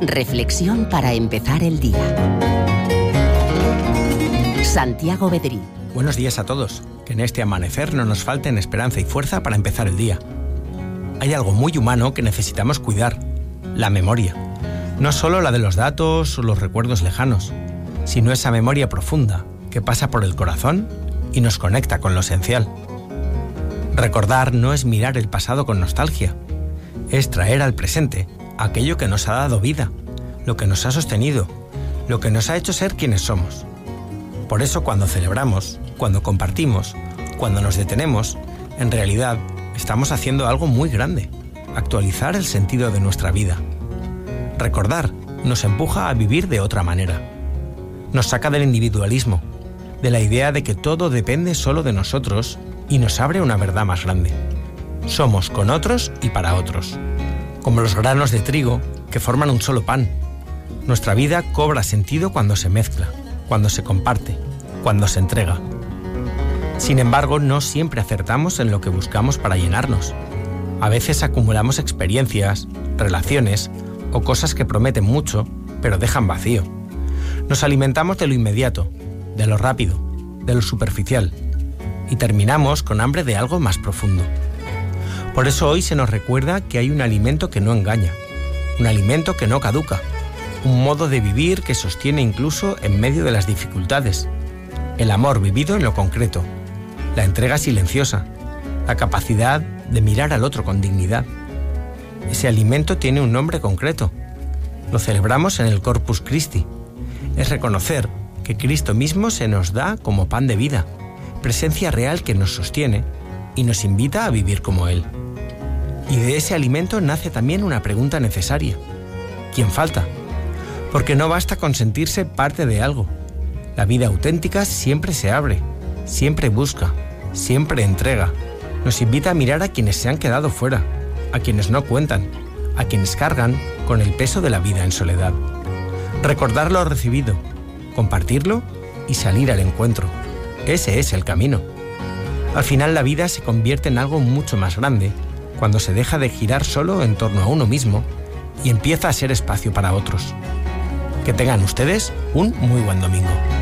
Reflexión para empezar el día. Santiago Bedrí. Buenos días a todos. Que en este amanecer no nos falten esperanza y fuerza para empezar el día. Hay algo muy humano que necesitamos cuidar: la memoria. No solo la de los datos o los recuerdos lejanos, sino esa memoria profunda que pasa por el corazón y nos conecta con lo esencial. Recordar no es mirar el pasado con nostalgia, es traer al presente aquello que nos ha dado vida, lo que nos ha sostenido, lo que nos ha hecho ser quienes somos. Por eso cuando celebramos, cuando compartimos, cuando nos detenemos, en realidad estamos haciendo algo muy grande: actualizar el sentido de nuestra vida. Recordar nos empuja a vivir de otra manera. Nos saca del individualismo, de la idea de que todo depende solo de nosotros, y nos abre una verdad más grande. Somos con otros y para otros, como los granos de trigo que forman un solo pan. Nuestra vida cobra sentido cuando se mezcla, cuando se comparte, cuando se entrega. Sin embargo, no siempre acertamos en lo que buscamos para llenarnos. A veces acumulamos experiencias, relaciones o cosas que prometen mucho, pero dejan vacío. Nos alimentamos de lo inmediato, de lo rápido, de lo superficial, y terminamos con hambre de algo más profundo. Por eso hoy se nos recuerda que hay un alimento que no engaña, un alimento que no caduca, un modo de vivir que sostiene incluso en medio de las dificultades: el amor vivido en lo concreto, la entrega silenciosa, la capacidad de mirar al otro con dignidad. Ese alimento tiene un nombre concreto. Lo celebramos en el Corpus Christi. Es reconocer que Cristo mismo se nos da como pan de vida, presencia real que nos sostiene y nos invita a vivir como Él. Y de ese alimento nace también una pregunta necesaria: ¿quién falta? Porque no basta con sentirse parte de algo. La vida auténtica siempre se abre, siempre busca, siempre entrega. Nos invita a mirar a quienes se han quedado fuera, a quienes no cuentan, a quienes cargan con el peso de la vida en soledad. Recordar lo recibido, compartirlo y salir al encuentro. Ese es el camino. Al final la vida se convierte en algo mucho más grande cuando se deja de girar solo en torno a uno mismo y empieza a ser espacio para otros. Que tengan ustedes un muy buen domingo.